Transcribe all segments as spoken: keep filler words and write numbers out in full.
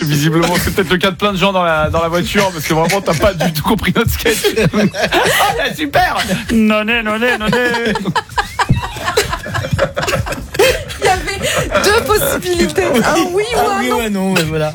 visiblement, c'est peut-être le cas de plein de gens dans la, dans la voiture, parce que vraiment, t'as pas du tout compris notre sketch. Ah, super. Noné, noné, noné. Il y avait deux possibilités. Un oui ou Ah un oui non. ou un non, ouais, voilà.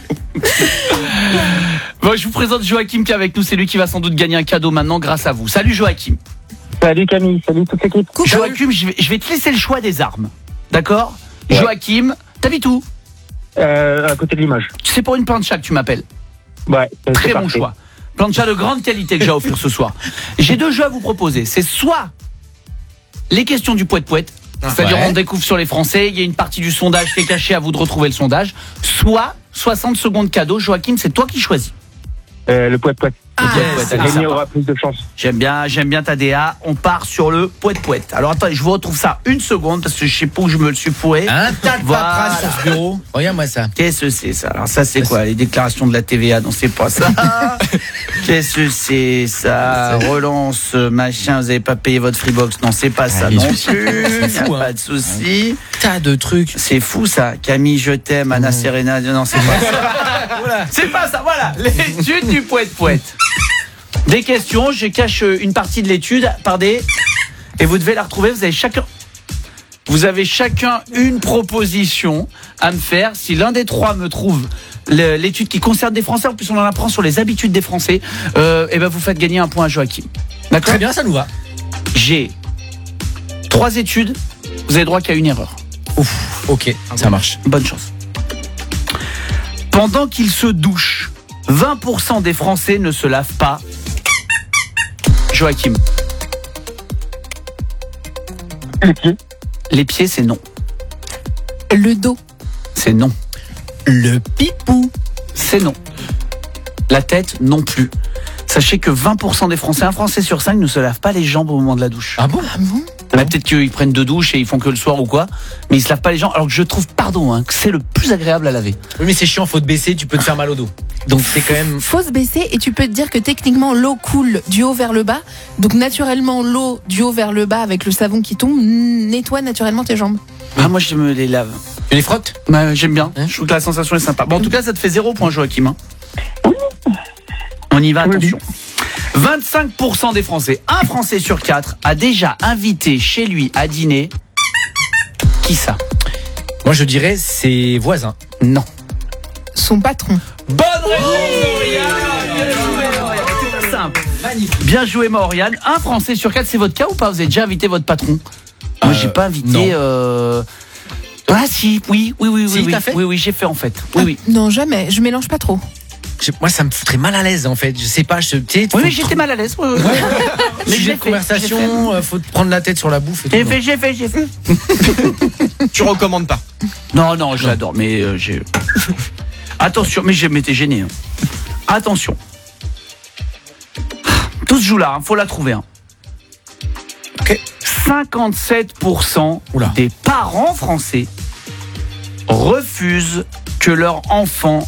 Bon, je vous présente Joachim qui est avec nous. C'est lui qui va sans doute gagner un cadeau maintenant grâce à vous. Salut Joachim. Salut Camille, salut toute l'équipe. Joachim, je vais, je vais te laisser le choix des armes. D'accord? Ouais. Joachim, t'habites où? Euh, à côté de l'image. C'est pour une plancha que tu m'appelles. Ouais, c'est Très bon parfait. choix. Plancha de grande qualité que j'ai à offrir ce soir. J'ai deux jeux à vous proposer. C'est soit les questions du poète-poète, c'est-à-dire Ouais. on découvre sur les Français, il y a une partie du sondage qui est cachée, à vous de retrouver le sondage, soit soixante secondes cadeau. Joachim, c'est toi qui choisis. Euh, le poète-poète. Le poète-poète, Le allez, ça gagné part. aura plus de chance. J'aime bien, j'aime bien ta D A. On part sur le poète-poète. Alors attends, je vous retrouve ça une seconde parce que je sais pas où je me le suis fourré. Un tas de Voilà. paperasse sur ce bureau. Regarde-moi ça. Qu'est-ce que c'est ça? Alors ça c'est quoi? Les déclarations de la T V A? Non, c'est pas ça. Qu'est-ce que c'est ça? Relance, machin, vous avez pas payé votre Freebox? Non, c'est pas ça les non soucis. plus. C'est fou, Y a hein. pas de souci. Tas de trucs. C'est fou ça. Camille, je t'aime. Anna Serena. Non, c'est pas ça. Voilà. C'est pas ça. Voilà. L'étude du poète-poète. Des questions. Je cache une partie de l'étude par des. Et vous devez la retrouver. Vous avez chacun. Vous avez chacun une proposition à me faire. Si l'un des trois me trouve le- l'étude qui concerne des Français, en plus on en apprend sur les habitudes des Français, euh, et ben vous faites gagner un point à Joachim. D'accord? Très bien, ça nous va. J'ai trois études. Vous avez droit qu'à une erreur. Ouf, ok, ça marche. Bonne chance. Pendant qu'ils se douchent, vingt pour cent des Français ne se lavent pas. Joachim. Les pieds. Les pieds, c'est non. Le dos. C'est non. Le pipou. C'est non. La tête, non plus. Sachez que vingt pour cent des Français, un Français sur cinq, ne se lavent pas les jambes au moment de la douche. Ah bon? Ah bon? Bah, peut-être qu'ils prennent deux douches et ils font que le soir ou quoi, mais ils se lavent pas les jambes. Alors que je trouve, pardon, hein, que c'est le plus agréable à laver. Oui, mais c'est chiant, faut te baisser, tu peux te faire mal au dos. Donc c'est quand même. Faut se baisser et tu peux te dire que techniquement l'eau coule du haut vers le bas. Donc naturellement l'eau du haut vers le bas avec le savon qui tombe nettoie naturellement tes jambes. Ah, moi je me les lave. Tu les frottes? Bah, j'aime bien. Hein Je trouve que la sensation est sympa. Bon, en tout cas, ça te fait zéro point, Joachim. Hein. On y va, Oui. attention. vingt-cinq pour cent des Français, un Français sur quatre, a déjà invité chez lui à dîner. Qui ça? Moi je dirais ses voisins. Non. Son patron. Bonne réponse, Oriane. Bien joué, Oriane. C'est simple. Magnifique. Bien joué, Oriane. Un Français sur quatre, c'est votre cas ou pas? Vous avez déjà invité votre patron? Moi, Euh, j'ai pas invité. non. Euh... Ah si, oui, oui, oui, Si, oui, oui, t'as fait oui, oui, j'ai fait en fait. Oui, oui. Non jamais, je mélange pas trop. Je- Moi ça me foutrait mal à l'aise en fait. Je sais pas, je, tu sais, Oui, faut oui, te j'étais trou- mal à l'aise. Oui, oui. Mais Sujet j'ai de fait, conversation, euh, faut te prendre la tête sur la bouffe. et J'ai tout. fait, j'ai fait, j'ai fait. Tu recommandes pas. Non, non, je l'adore, mais euh, j'ai. Attention, mais je m'étais gêné. hein. Attention. Tout se joue là, hein, faut la trouver. Hein. Ok. cinquante-sept pour cent Oula. des parents français refusent que leur enfant.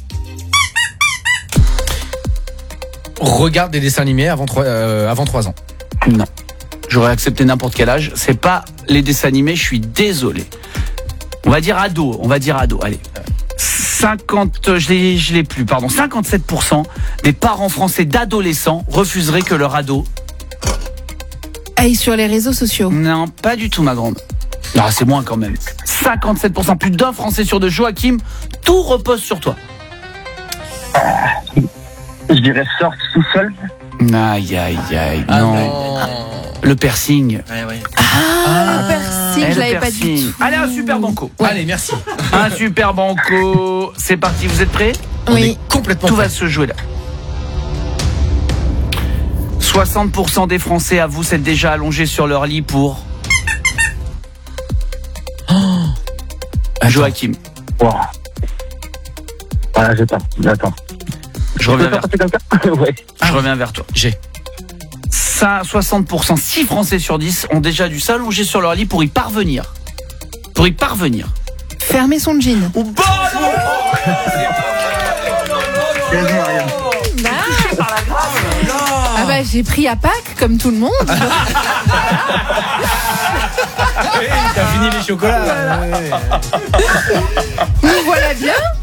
Regarde des dessins animés avant trois, euh, avant trois ans. Non. J'aurais accepté n'importe quel âge. C'est pas les dessins animés, je suis désolé. On va dire ado, on va dire ado, allez. cinquante, je l'ai, je l'ai plus, pardon. cinquante-sept pour cent des parents français d'adolescents refuseraient que leur ado. Aille sur les réseaux sociaux. Non, pas du tout, ma grande. Non, c'est moins quand même. cinquante-sept pour cent, plus d'un Français sur deux. Joachim, tout repose sur toi. Je dirais sorte tout seul. Aïe, aïe, aïe. Ah non. Le piercing. Ouais, ouais. Ah, piercing, Eh, je le l'avais pas du piercing. tout. Allez, un super banco. Allez, merci. Un super banco. C'est parti, vous êtes prêts? On Oui. est complètement Tout va prêts. se jouer là. soixante pour cent des Français avouent s'être déjà allongés sur leur lit pour. Joachim. Wow. Voilà, j'ai pas. Attends. Je reviens vers, C'est comme ça. Ouais. je reviens vers toi. J'ai. Ça, soixante pour cent, six Français sur dix ont déjà dû s'allonger sur leur lit pour y parvenir. Pour y parvenir. Fermer son jean. Ou bon Bien joué, Ariane. Ah bah j'ai pris à Pâques comme tout le monde. T'as fini les chocolats. Nous voilà bien.